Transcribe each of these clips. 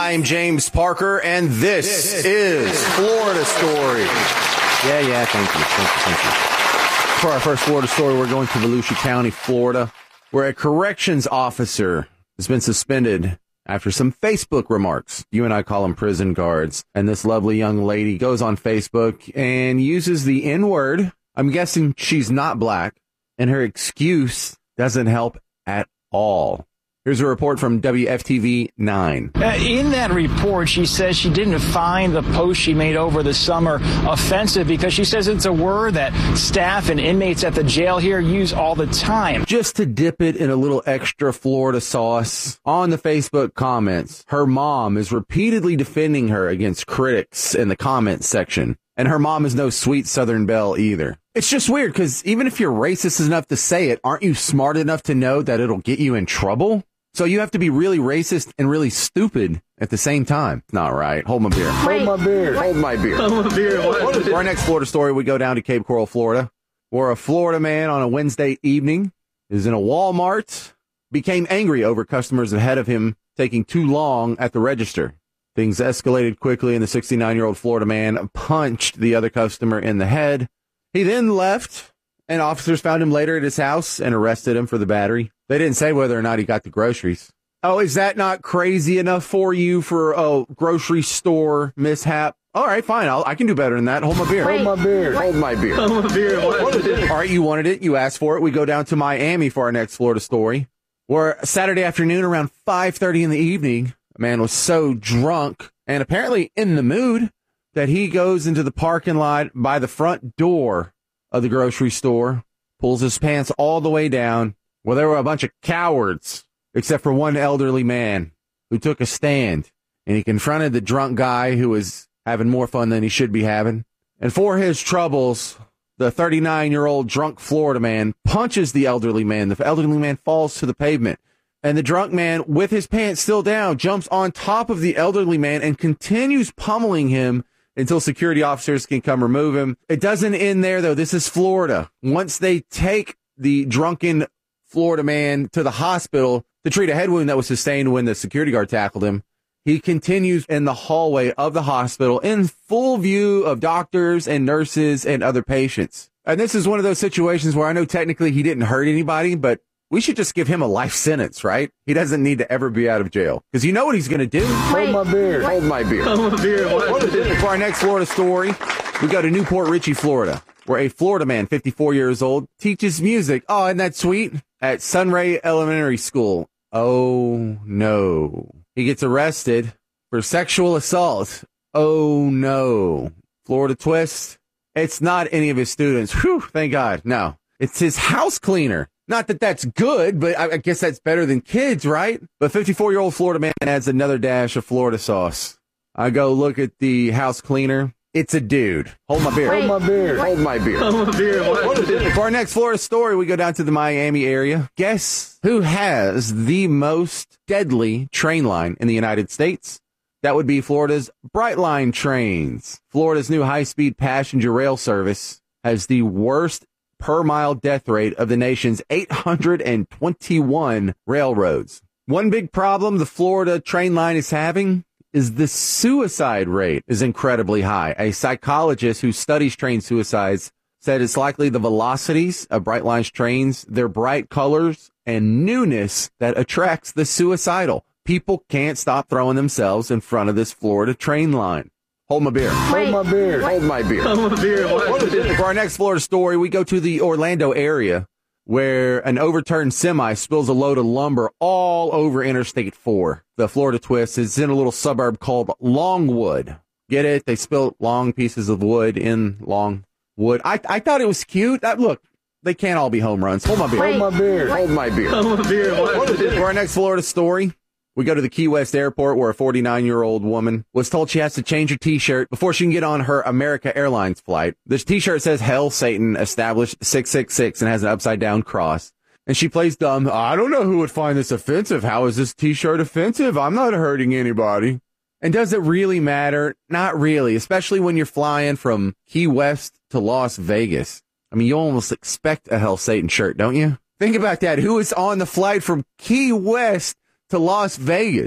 I'm James Parker, and this is Florida Story. Yeah, thank you. For our first Florida story, we're going to Volusia County, Florida, where a corrections officer has been suspended after some Facebook remarks. You and I call them prison guards. And this lovely young lady goes on Facebook and uses the N-word. I'm guessing she's not black, and her excuse doesn't help at all. Here's a report from WFTV 9. In that report, she says she didn't find the post she made over the summer offensive because she says it's a word that staff and inmates at the jail here use all the time. Just to dip it in a little extra Florida sauce, on the Facebook comments, her mom is repeatedly defending her against critics in the comments section. And her mom is no sweet Southern belle either. It's just weird because even if you're racist enough to say it, aren't you smart enough to know that it'll get you in trouble? So you have to be really racist and really stupid at the same time. Not right. Hold my beer. Hold my beer. Hold my beer. Hold my beer. For our next Florida story, we go down to Cape Coral, Florida, where a Florida man on a Wednesday evening is in a Walmart, became angry over customers ahead of him taking too long at the register. Things escalated quickly, and the 69-year-old Florida man punched the other customer in the head. He then left, and officers found him later at his house and arrested him for the battery. They didn't say whether or not he got the groceries. Oh, is that not crazy enough for you for a grocery store mishap? All right, fine. I can do better than that. Hold my beer. Hold my beer. Hold my beer. Hold my beer. All right, you wanted it. You asked for it. We go down to Miami for our next Florida story, where Saturday afternoon around 5:30 in the evening, a man was so drunk and apparently in the mood that he goes into the parking lot by the front door of the grocery store, pulls his pants all the way down. Well, there were a bunch of cowards, except for one elderly man who took a stand, and he confronted the drunk guy who was having more fun than he should be having. And for his troubles, the 39-year-old drunk Florida man punches the elderly man. The elderly man falls to the pavement, and the drunk man, with his pants still down, jumps on top of the elderly man and continues pummeling him until security officers can come remove him. It doesn't end there, though. This is Florida. Once they take the drunken Florida man to the hospital to treat a head wound that was sustained when the security guard tackled him, he continues in the hallway of the hospital in full view of doctors and nurses and other patients. And this is one of those situations where I know technically he didn't hurt anybody, but we should just give him a life sentence, right? He doesn't need to ever be out of jail because you know what he's going to do. Hold my beer. Hold my beer. Hold my beer. For our next Florida story, we go to Newport Richey, Florida, where a Florida man, 54 years old, teaches music. Oh, isn't that sweet? At Sunray Elementary School. Oh, no. He gets arrested for sexual assault. Oh, no. Florida twist. It's not any of his students. Whew, thank God. No, it's his house cleaner. Not that that's good, but I guess that's better than kids, right? But 54-year-old Florida man adds another dash of Florida sauce. I go look at the house cleaner. It's a dude. Hold my beer. Hold my beer. Hold my beer. Hold my beer. For our next Florida story, we go down to the Miami area. Guess who has the most deadly train line in the United States? That would be Florida's Brightline trains. Florida's new high-speed passenger rail service has the worst per-mile death rate of the nation's 821 railroads. One big problem the Florida train line is having is the suicide rate is incredibly high. A psychologist who studies train suicides said it's likely the velocities of Brightline's trains, their bright colors, and newness that attracts the suicidal. People can't stop throwing themselves in front of this Florida train line. Hold my beer. Hold my beer. Hold my beer. Hold my beer. For our next Florida story, we go to the Orlando area where an overturned semi spills a load of lumber all over Interstate 4. The Florida twist is in a little suburb called Longwood. Get it? They spilled long pieces of wood in Longwood. I thought it was cute. Look, they can't all be home runs. Hold my beer. Hold my beer. Hold my beer. Hold my beer. For our next Florida story, we go to the Key West airport where a 49-year-old woman was told she has to change her T-shirt before she can get on her America Airlines flight. This T-shirt says Hail Satan, established 666, and has an upside-down cross. And she plays dumb. I don't know who would find this offensive. How is this T-shirt offensive? I'm not hurting anybody. And does it really matter? Not really, especially when you're flying from Key West to Las Vegas. I mean, you almost expect a Hail Satan shirt, don't you? Think about that. Who is on the flight from Key West to Las Vegas?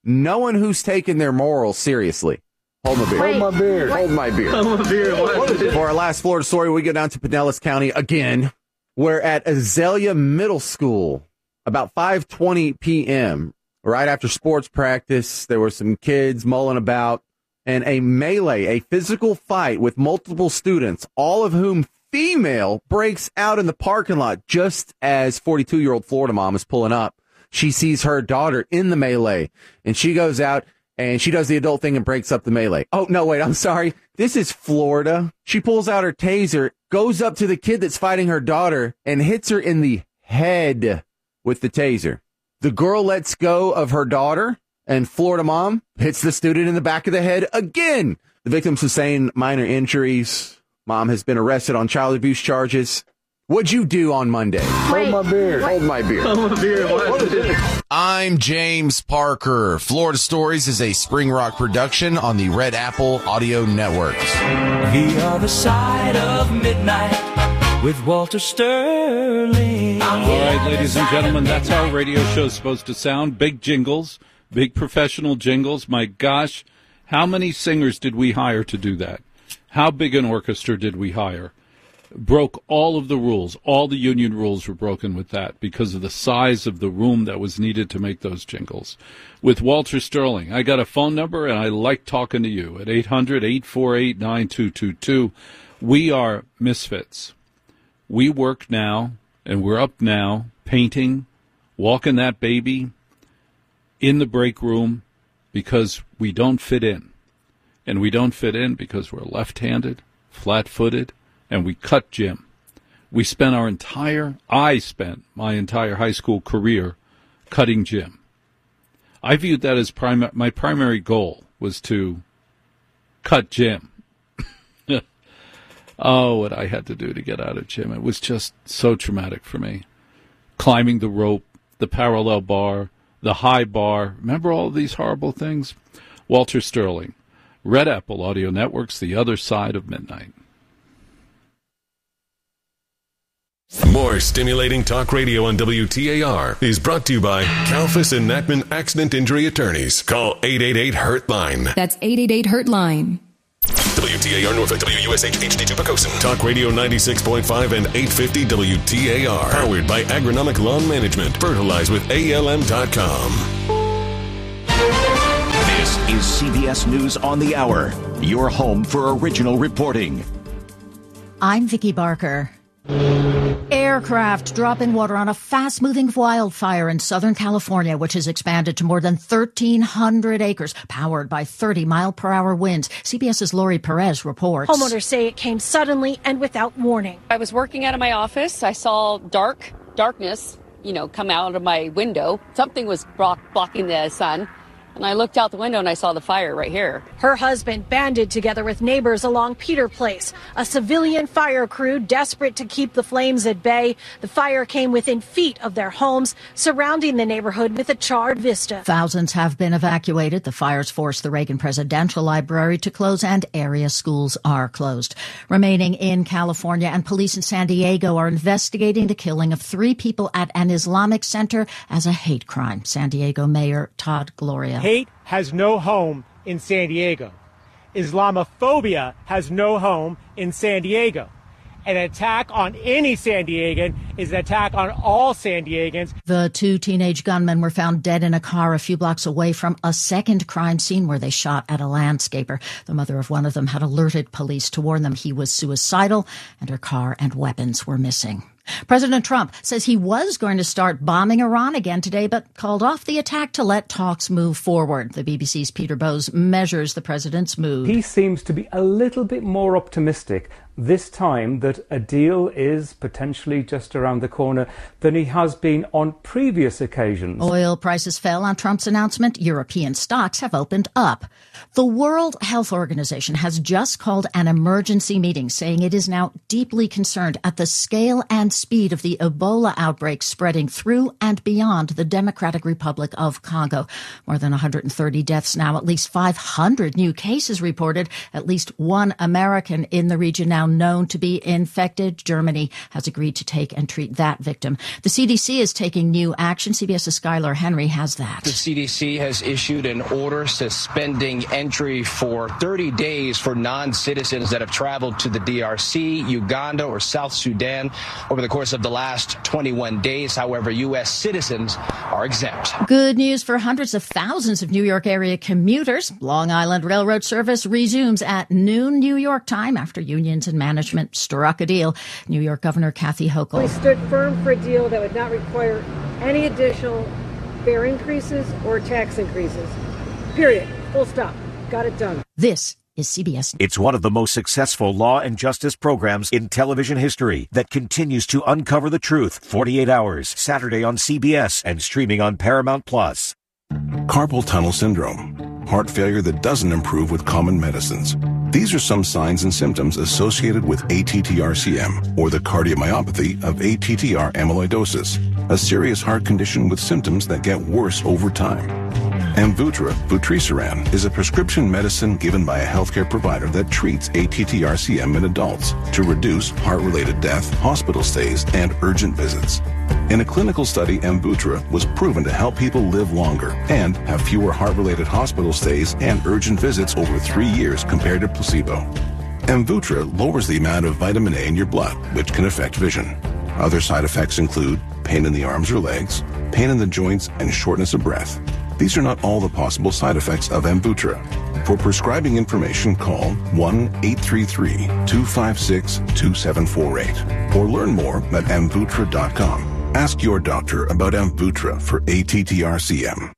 no one who's taken their morals seriously. Hold my beer. Hold my beer. Hold my beer. Hold my beer. For our last Florida story, we go down to Pinellas County again. We're at Azalea Middle School about 5:20 p.m. Right after sports practice. There were some kids mulling about, and a melee, a physical fight with multiple students, all of whom female, breaks out in the parking lot just as 42-year-old Florida mom is pulling up. She sees her daughter in the melee, and she goes out and she does the adult thing and breaks up the melee. Oh, no, wait, I'm sorry. This is Florida. She pulls out her taser, goes up to the kid that's fighting her daughter, and hits her in the head with the taser. The girl lets go of her daughter, and Florida mom hits the student in the back of the head again. The victim sustained minor injuries. Mom has been arrested on child abuse charges. What'd you do on Monday? Hold my beer. Hold my beer. Hold my beer. I'm James Parker. Florida Stories is a Spring Rock production on the Red Apple Audio Networks. The Other Side of Midnight with Walter Sterling. All right, ladies and gentlemen, that's how a radio show's supposed to sound. Big jingles, big professional jingles. My gosh, how many singers did we hire to do that? How big an orchestra did we hire? Broke all of the rules. All the union rules were broken with that because of the size of the room that was needed to make those jingles. With Walter Sterling, I got a phone number, and I like talking to you at 800-848-9222. We are misfits. We work now, and we're up now, painting, walking that baby in the break room because we don't fit in. And we don't fit in because we're left-handed, flat-footed, and we cut Jim. I spent my entire high school career cutting Jim. I viewed that as my primary goal was to cut Jim. Oh, what I had to do to get out of Jim. It was just so traumatic for me. Climbing the rope, the parallel bar, the high bar. Remember all of these horrible things? Walter Sterling, Red Apple Audio Networks, The Other Side of Midnight. More stimulating talk radio on WTAR is brought to you by Kalfas and Natman Accident Injury Attorneys. Call 888-HURT-LINE. That's 888-HURT-LINE. WTAR Norfolk, WUSH HD2 Pocosin. Talk Radio 96.5 and 850 WTAR. Powered by Agronomic Lawn Management. Fertilize with ALM.com. This is CBS News on the Hour. Your home for original reporting. I'm Vicki Barker. Aircraft drop in water on a fast-moving wildfire in Southern California, which has expanded to more than 1,300 acres, powered by 30-mile-per-hour winds. CBS's Lori Perez reports. Homeowners say it came suddenly and without warning. I was working out of my office. I saw darkness, come out of my window. Something was blocking the sun. And I looked out the window and I saw the fire right here. Her husband banded together with neighbors along Peter Place, a civilian fire crew desperate to keep the flames at bay. The fire came within feet of their homes, surrounding the neighborhood with a charred vista. Thousands have been evacuated. The fires forced the Reagan Presidential Library to close, and area schools are closed. Remaining in California, and police in San Diego are investigating the killing of 3 people at an Islamic center as a hate crime. San Diego Mayor Todd Gloria. Hate has no home in San Diego. Islamophobia has no home in San Diego. An attack on any San Diegan is an attack on all San Diegans. The 2 teenage gunmen were found dead in a car a few blocks away from a second crime scene where they shot at a landscaper. The mother of one of them had alerted police to warn them he was suicidal, and her car and weapons were missing. President Trump says he was going to start bombing Iran again today, but called off the attack to let talks move forward. The BBC's Peter Bowes measures the president's mood. He seems to be a little bit more optimistic this time that a deal is potentially just around the corner than he has been on previous occasions. Oil prices fell on Trump's announcement. European stocks have opened up. The World Health Organization has just called an emergency meeting, saying it is now deeply concerned at the scale and speed of the Ebola outbreak spreading through and beyond the Democratic Republic of Congo. More than 130 deaths now, at least 500 new cases reported, at least 1 American in the region now known to be infected. Germany has agreed to take and treat treat that victim. The CDC is taking new action. CBS's Skylar Henry has that. The CDC has issued an order suspending entry for 30 days for non-citizens that have traveled to the DRC, Uganda, or South Sudan over the course of the last 21 days. However, U.S. citizens are exempt. Good news for hundreds of thousands of New York area commuters. Long Island Railroad service resumes at noon New York time after unions and management struck a deal. New York Governor Kathy Hochul. We stood firm for a deal that would not require any additional fare increases or tax increases. Period. Full stop. Got it done. This is CBS. It's one of the most successful law and justice programs in television history that continues to uncover the truth. 48 Hours, Saturday on CBS and streaming on Paramount Plus. Carpal tunnel syndrome, heart failure that doesn't improve with common medicines. These are some signs and symptoms associated with ATTR-CM, or the cardiomyopathy of ATTR amyloidosis, a serious heart condition with symptoms that get worse over time. Amvuttra, vutrisiran, is a prescription medicine given by a healthcare provider that treats ATTR-CM in adults to reduce heart-related death, hospital stays, and urgent visits. In a clinical study, Amvuttra was proven to help people live longer and have fewer heart-related hospital stays and urgent visits over 3 years compared to placebo. Amvuttra lowers the amount of vitamin A in your blood, which can affect vision. Other side effects include pain in the arms or legs, pain in the joints, and shortness of breath. These are not all the possible side effects of Amvuttra. For prescribing information, call 1-833-256-2748 or learn more at Amvuttra.com. Ask your doctor about Amvuttra for ATTR-CM.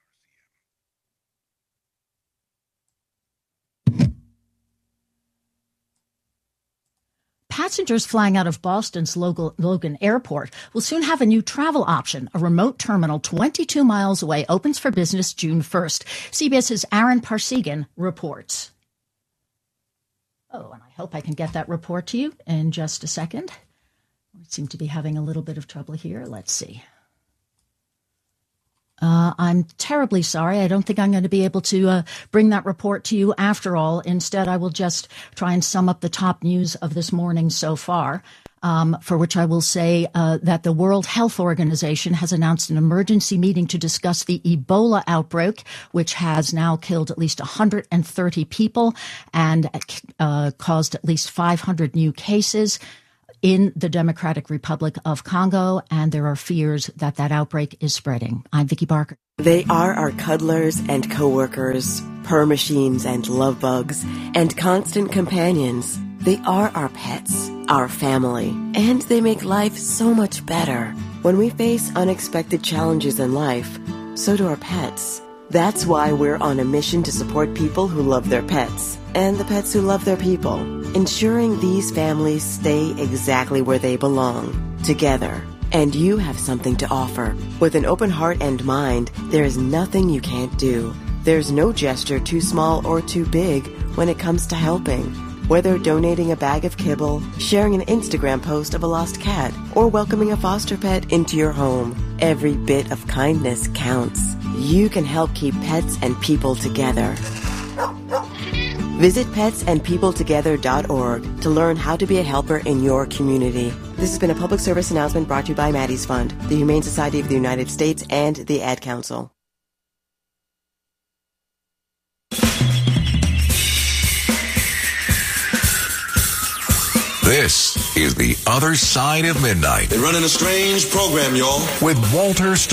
Passengers flying out of Boston's Logan Airport will soon have a new travel option. A remote terminal 22 miles away opens for business June 1st. CBS's Aaron Parsegan reports. Oh, and I hope I can get that report to you in just a second. We seem to be having a little bit of trouble here. Let's see. I'm terribly sorry. I don't think I'm going to be able to bring that report to you after all. Instead, I will just try and sum up the top news of this morning so far, for which I will say that the World Health Organization has announced an emergency meeting to discuss the Ebola outbreak, which has now killed at least 130 people and caused at least 500 new cases in the Democratic Republic of Congo, and there are fears that that outbreak is spreading. I'm Vicki Barker. They are our cuddlers and coworkers, purr machines and love bugs, and constant companions. They are our pets, our family, and they make life so much better. When we face unexpected challenges in life, so do our pets. That's why we're on a mission to support people who love their pets and the pets who love their people, ensuring these families stay exactly where they belong, together. And you have something to offer. With an open heart and mind, there is nothing you can't do. There's no gesture too small or too big when it comes to helping. Whether donating a bag of kibble, sharing an Instagram post of a lost cat, or welcoming a foster pet into your home, every bit of kindness counts. You can help keep pets and people together. Visit petsandpeopletogether.org to learn how to be a helper in your community. This has been a public service announcement brought to you by Maddie's Fund, the Humane Society of the United States, and the Ad Council. This is The Other Side of Midnight. They're running a strange program, y'all. With Walter